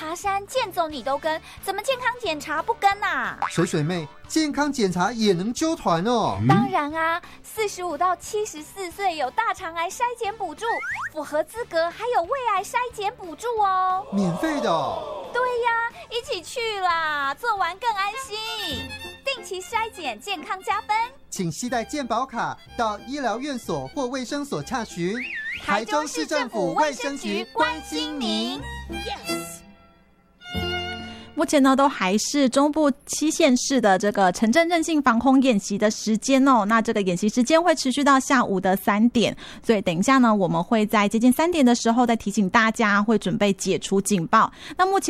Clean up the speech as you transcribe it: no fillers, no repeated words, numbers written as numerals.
爬山、健走你都跟，怎么健康检查不跟啊？ 水水妹，健康检查也能揪团哦？ 当然啊，45到74岁有大肠癌筛检补助，符合资格还有胃癌筛检补助哦， 免费的哦？ 对呀，一起去啦，做完更安心。定期筛检，健康加分。 请携带健保卡到医疗院所或卫生所洽询。 台中市政府卫生局关心您。 目前呢，都还是中部7县市的这个城镇韧性防空演习的时间哦。那这个演习时间会持续到下午的3点，所以等一下呢，我们会在接近3点的时候再提醒大家，会准备解除警报。那目前